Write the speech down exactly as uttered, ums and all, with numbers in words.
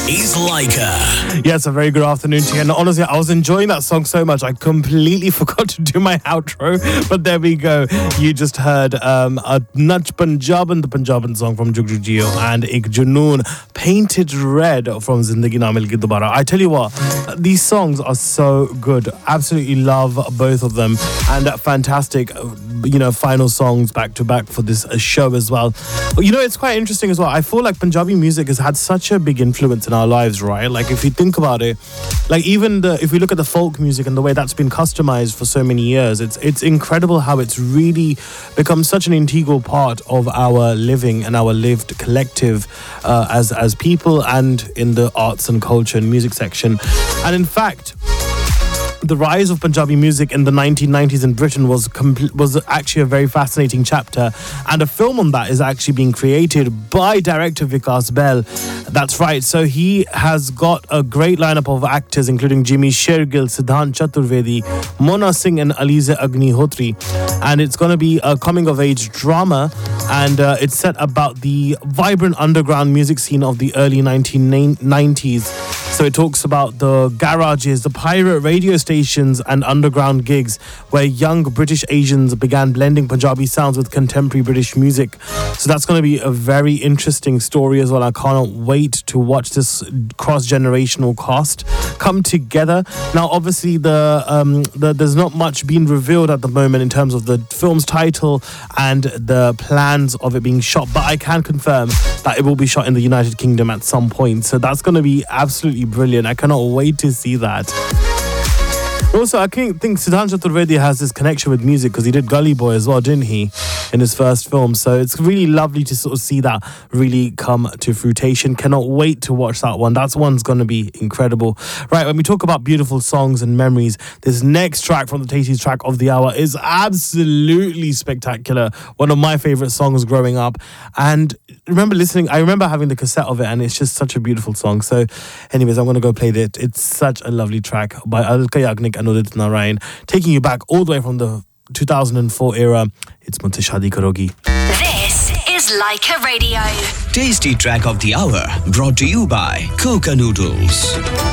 is Laika. Yes, a very good afternoon to you. And honestly, I was enjoying that song so much, I completely forgot to do my outro. But there we go. You just heard um, a Nach Punjaban, the Punjaban song from Jugju Jio, and Ek Junoon, Painted Red from Zindagi Na Milgi Dobara. I tell you what, these songs are so good. Absolutely love both of them. And fantastic, you know, final songs back to back for this show as well. You know, it's quite interesting as well. I feel like Punjabi music has had such a big influence in our lives, right? Like if you think about it, like even the if we look at the folk music and the way that's been customized for so many years, it's it's incredible how it's really become such an integral part of our living and our lived collective uh, as as people and in the arts and culture and music section. And in fact, the rise of Punjabi music in the nineteen nineties in Britain was compl- was actually a very fascinating chapter, and a film on that is actually being created by director Vikas Bell. That's right. So he has got a great lineup of actors, including Jimmy Shergill, Siddhant Chaturvedi, Mona Singh, and Alize Agnihotri. And it's going to be a coming-of-age drama, and uh, it's set about the vibrant underground music scene of the early nineteen nineties. So it talks about the garages, the pirate radio stations and underground gigs where young British Asians began blending Punjabi sounds with contemporary British music. So that's going to be a very interesting story as well. I cannot wait to watch this cross-generational cast come together. Now, obviously, the, um, the there's not much being revealed at the moment in terms of the film's title and the plans of it being shot, but I can confirm that it will be shot in the United Kingdom at some point. So that's going to be absolutely brilliant. I cannot wait to see that. Also, I think Siddhant Chaturvedi has this connection with music because he did Gully Boy as well, didn't he, in his first film? So it's really lovely to sort of see that really come to fruition. Cannot wait to watch that one. That one's going to be incredible. Right, when we talk about beautiful songs and memories, this next track from the Tasties Track of the Hour is absolutely spectacular. One of my favourite songs growing up. And remember listening, I remember having the cassette of it, and it's just such a beautiful song. So anyways, I'm going to go play it. It's such a lovely track by Alka Yagnik and Udit Narayan, taking you back all the way from the two thousand four era. It's Mujhse Shaadi Karogi. This is Laika Radio. Tasty Track of the Hour, brought to you by Coca Noodles.